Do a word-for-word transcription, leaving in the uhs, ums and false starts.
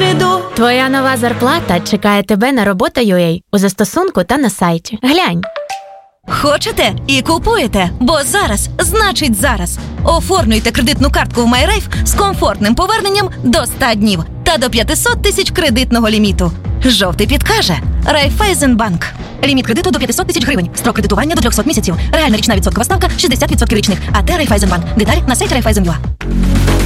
досвіду. Твоя нова зарплата чекає тебе на робота точка ю а у застосунку та на сайті. Глянь. Хочете і купуєте, бо зараз значить зараз. Оформлюйте кредитну картку в MyRafe з комфортним поверненням до ста днів та до п'ятсот тисяч кредитного ліміту. Жовтий підкаже. Райфайзенбанк. Ліміт кредиту до п'ятсот тисяч гривень. Строк кредитування до трьохсот місяців. Реальна річна відсоткова ставка шістдесят відсотків річних. АТ Райфайзенбанк. Деталі на сайті Райфайзен.ua.